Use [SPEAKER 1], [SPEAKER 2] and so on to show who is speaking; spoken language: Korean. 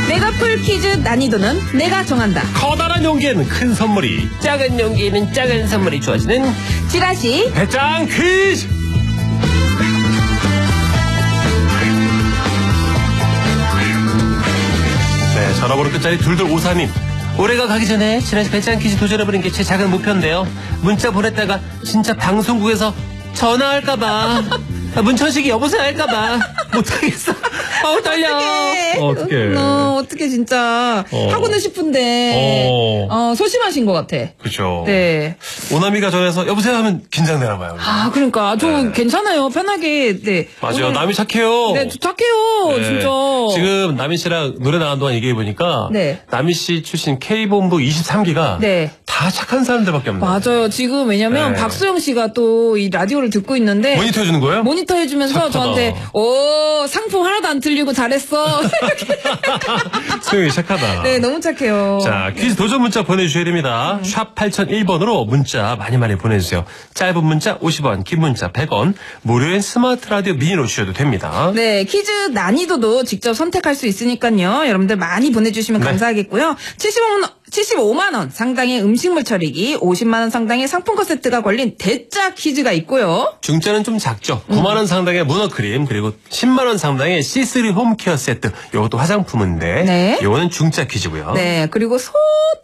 [SPEAKER 1] 내가 풀 퀴즈 난이도는 내가 정한다.
[SPEAKER 2] 커다란 용기에는 큰 선물이, 작은 용기에는 작은 선물이 주어지는
[SPEAKER 1] 지라시
[SPEAKER 2] 배짱 퀴즈. 네, 전화번호 끝자리 2254님. 올해가 가기 전에 지라시 배짱 퀴즈 도전해보는 게 제 작은 목표인데요. 문자 보냈다가 진짜 방송국에서 전화할까봐, 문천식이 여보세요 할까봐 못하겠어. 떨려. 어떡해.
[SPEAKER 1] 어떻게 진짜 하고는 싶은데 소심하신 것 같아.
[SPEAKER 2] 그죠.
[SPEAKER 1] 네.
[SPEAKER 2] 오나미가 전화해서 여보세요 하면 긴장되나 봐요.
[SPEAKER 1] 아, 그러니까 저 괜찮아요. 편하게. 네.
[SPEAKER 2] 맞아요.
[SPEAKER 1] 오늘...
[SPEAKER 2] 남이 착해요.
[SPEAKER 1] 네, 착해요.
[SPEAKER 2] 네.
[SPEAKER 1] 진짜.
[SPEAKER 2] 지금 남희 씨랑 노래 나간 동안 얘기해 보니까
[SPEAKER 1] 네.
[SPEAKER 2] 남희 씨 출신 K본부 23기가
[SPEAKER 1] 네.
[SPEAKER 2] 다 착한 사람들밖에 없네요.
[SPEAKER 1] 맞아요. 지금 왜냐면
[SPEAKER 2] 네.
[SPEAKER 1] 박소영 씨가 또 이 라디오를 듣고 있는데
[SPEAKER 2] 모니터 해주는 거예요?
[SPEAKER 1] 모니터 해주면서
[SPEAKER 2] 착하다.
[SPEAKER 1] 저한테 상품 하나도 안 틀리고 잘했어.
[SPEAKER 2] 소영이 착하다.
[SPEAKER 1] 네, 너무 착해요.
[SPEAKER 2] 자, 퀴즈 도전 문자 보내주셔야 됩니다. 샵 8001번으로 문자 많이 보내주세요. 짧은 문자 50원, 긴 문자 100원, 무료인 스마트 라디오 미니로 주셔도 됩니다.
[SPEAKER 1] 네, 퀴즈 난이도도 직접 선택할 수 있으니까요. 여러분들 많이 보내주시면
[SPEAKER 2] 네.
[SPEAKER 1] 감사하겠고요. 75만 원 상당의 음식물 처리기, 50만 원 상당의 상품권 세트가 걸린 대짜 퀴즈가 있고요.
[SPEAKER 2] 중짜는 좀 작죠. 9만 원 상당의 문어크림, 그리고 10만 원 상당의 C3 홈케어 세트. 이것도 화장품인데
[SPEAKER 1] 네.
[SPEAKER 2] 이거는 중짜 퀴즈고요.
[SPEAKER 1] 네, 그리고